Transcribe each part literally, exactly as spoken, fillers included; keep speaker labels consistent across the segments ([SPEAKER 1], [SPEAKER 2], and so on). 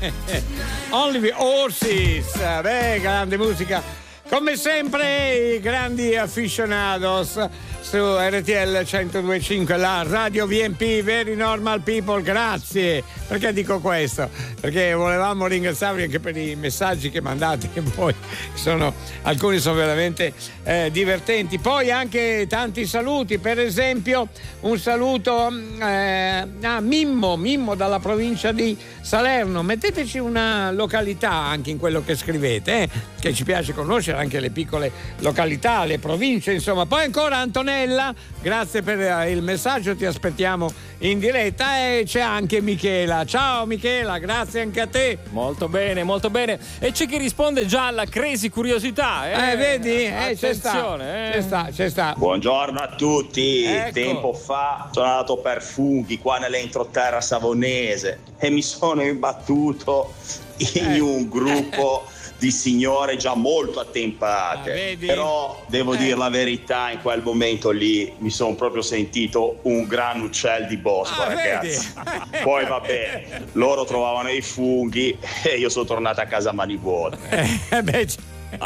[SPEAKER 1] Only the Horses, beh, grande musica. Come sempre i grandi aficionados su R T L centodue e cinque, la radio V M P, Very Normal People. Grazie. Perché dico questo? Perché volevamo ringraziarvi anche per i messaggi che mandate voi, sono, alcuni sono veramente eh, divertenti. Poi anche tanti saluti, per esempio un saluto eh, a Mimmo, Mimmo dalla provincia di Salerno. Metteteci una località anche in quello che scrivete, eh, che ci piace conoscere anche le piccole località, le province, insomma. Poi ancora Antonella, grazie per il messaggio, ti aspettiamo in diretta. E c'è anche Michela. Ciao Michela, grazie anche a te.
[SPEAKER 2] Molto bene, molto bene. E c'è chi risponde già alla crazy curiosità, eh,
[SPEAKER 1] eh vedi? Eh, c'è sta,
[SPEAKER 2] eh.
[SPEAKER 1] c'è sta, c'è sta.
[SPEAKER 3] Buongiorno a tutti.
[SPEAKER 1] Ecco.
[SPEAKER 3] Tempo fa sono andato per funghi qua nell'entroterra savonese e mi sono imbattuto in
[SPEAKER 1] Eh.
[SPEAKER 3] un gruppo di signore già molto attempate,
[SPEAKER 1] ah, vedi?
[SPEAKER 3] però devo
[SPEAKER 1] Eh.
[SPEAKER 3] dire la verità, in quel momento lì mi sono proprio sentito un gran uccello di bosco,
[SPEAKER 1] Ah,
[SPEAKER 3] ragazzi. Poi vabbè, loro trovavano i funghi e io sono tornato a casa a mani vuote.
[SPEAKER 1] Eh, beh, c-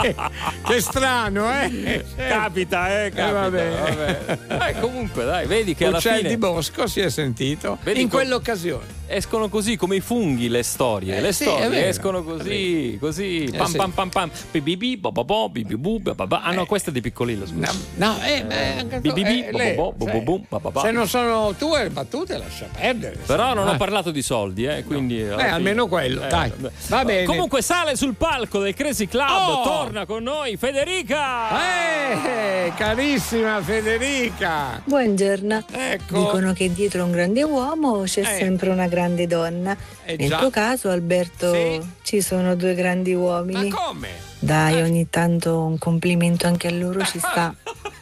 [SPEAKER 1] che strano, eh?
[SPEAKER 2] Capita, eh, capita.
[SPEAKER 1] Eh, vabbè.
[SPEAKER 2] vabbè. Dai, comunque, dai, vedi che alla
[SPEAKER 1] Uccelli
[SPEAKER 2] fine
[SPEAKER 1] di bosco si è sentito
[SPEAKER 2] Vedi
[SPEAKER 1] in
[SPEAKER 2] com-
[SPEAKER 1] quell'occasione.
[SPEAKER 2] escono così come i funghi le storie,
[SPEAKER 1] Eh,
[SPEAKER 2] le
[SPEAKER 1] sì, è
[SPEAKER 2] storie
[SPEAKER 1] vero.
[SPEAKER 2] escono così, così,
[SPEAKER 1] Eh,
[SPEAKER 2] pam
[SPEAKER 1] sì.
[SPEAKER 2] pam pam pam, bibibi, bo bo bo, bibibu, ba ba ba. Ah no, questa è di Piccolillo, scusa.
[SPEAKER 1] No, no, eh, beh, anche tu-
[SPEAKER 2] Bibibi,
[SPEAKER 1] eh,
[SPEAKER 2] bo
[SPEAKER 1] lei-
[SPEAKER 2] bo bo,
[SPEAKER 1] se-
[SPEAKER 2] bo bo, ba ba ba.
[SPEAKER 1] Se non sono tue battute, lascia perdere.
[SPEAKER 2] Però non ho
[SPEAKER 1] Ah.
[SPEAKER 2] parlato di soldi, eh, quindi alla
[SPEAKER 1] Beh,
[SPEAKER 2] fine-
[SPEAKER 1] almeno quello, dai.
[SPEAKER 2] vabbè.
[SPEAKER 1] Va bene.
[SPEAKER 2] Comunque sale sul palco del Crazy Club,
[SPEAKER 1] Oh!
[SPEAKER 2] torna con noi Federica.
[SPEAKER 1] Eh, carissima Federica.
[SPEAKER 4] Buongiorno.
[SPEAKER 1] Ecco.
[SPEAKER 4] Dicono che dietro un grande uomo c'è
[SPEAKER 1] Eh.
[SPEAKER 4] sempre una grande donna.
[SPEAKER 1] Eh,
[SPEAKER 4] Nel
[SPEAKER 1] già.
[SPEAKER 4] tuo caso, Alberto,
[SPEAKER 1] Sì.
[SPEAKER 4] ci sono due grandi
[SPEAKER 1] Ma
[SPEAKER 4] uomini.
[SPEAKER 1] come?
[SPEAKER 4] Dai, ogni tanto un complimento anche a loro ci sta.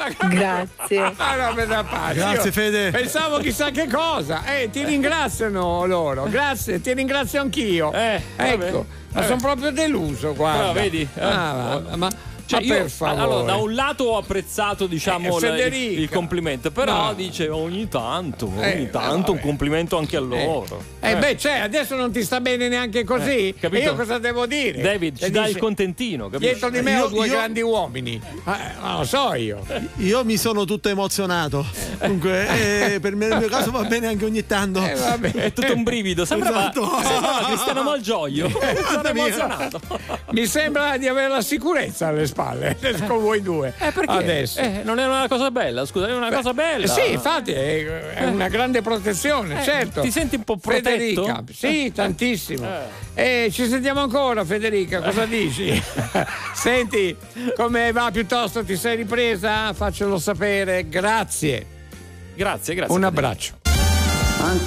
[SPEAKER 4] Grazie.
[SPEAKER 1] Ah, no, me da pazzi.
[SPEAKER 5] Grazie,
[SPEAKER 1] Io
[SPEAKER 5] Fede.
[SPEAKER 1] Pensavo chissà che cosa. Eh, ti ringraziano loro. Grazie, ti ringrazio anch'io.
[SPEAKER 2] Eh, vabbè.
[SPEAKER 1] ecco, ma
[SPEAKER 2] Eh.
[SPEAKER 1] sono proprio deluso, guarda.
[SPEAKER 2] Però vedi, eh.
[SPEAKER 1] Ah, ma, ma,
[SPEAKER 2] Cioè,
[SPEAKER 1] ma
[SPEAKER 2] io,
[SPEAKER 1] per favore.
[SPEAKER 2] allora, da un lato ho apprezzato, diciamo,
[SPEAKER 1] Eh,
[SPEAKER 2] la-
[SPEAKER 1] Federica.
[SPEAKER 2] il, il complimento, però
[SPEAKER 1] No.
[SPEAKER 2] dice ogni tanto, ogni
[SPEAKER 1] Eh,
[SPEAKER 2] tanto un
[SPEAKER 1] vabbè.
[SPEAKER 2] complimento anche a loro.
[SPEAKER 1] Eh, beh, cioè, adesso non ti sta bene neanche così.
[SPEAKER 2] Eh, capito?
[SPEAKER 1] E io cosa devo dire?
[SPEAKER 2] David,
[SPEAKER 1] Che
[SPEAKER 2] ci dà
[SPEAKER 1] dice,
[SPEAKER 2] il contentino, capito?
[SPEAKER 1] dietro di me
[SPEAKER 5] Io-
[SPEAKER 1] ho due
[SPEAKER 5] io-
[SPEAKER 1] grandi uomini. Eh, non lo so io.
[SPEAKER 5] Io mi sono tutto emozionato. Comunque, eh, per me, nel mio caso va bene anche ogni tanto.
[SPEAKER 1] Eh, vabbè.
[SPEAKER 2] È tutto un brivido, sembrava,
[SPEAKER 5] Esatto.
[SPEAKER 2] sembrava Cristiano Malgioglio. Sono
[SPEAKER 5] Mamma mia.
[SPEAKER 2] emozionato.
[SPEAKER 1] Mi sembra di avere la sicurezza alle spalle con voi due.
[SPEAKER 2] Eh, perché?
[SPEAKER 1] Adesso.
[SPEAKER 2] Eh, non è una cosa bella, scusa, è una cosa bella.
[SPEAKER 1] Eh, sì, infatti è, è una grande protezione,
[SPEAKER 2] Eh,
[SPEAKER 1] certo.
[SPEAKER 2] ti senti un po' protetto?
[SPEAKER 1] Federica, sì, tantissimo. E ci sentiamo ancora, Federica, cosa dici? Senti, come va piuttosto? Ti sei ripresa? Faccelo sapere, grazie.
[SPEAKER 2] Grazie, grazie.
[SPEAKER 1] Un abbraccio.